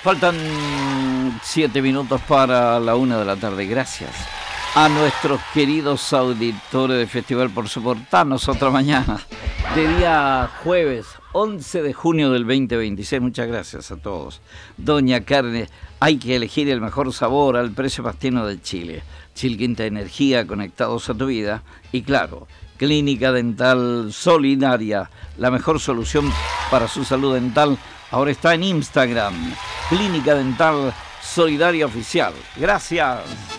Faltan 7 minutos para la 1 de la tarde. Gracias a nuestros queridos auditores de Festival por soportarnos otra mañana de día jueves 11 de junio del 2026. Muchas gracias a todos. Doña Carne, hay que elegir el mejor sabor al precio más tierno de Chile. Chilquinta Energía, conectados a tu vida. Y claro, Clínica Dental Solidaria, la mejor solución para su salud dental. Ahora está en Instagram, Clínica Dental Solidaria Oficial. Gracias.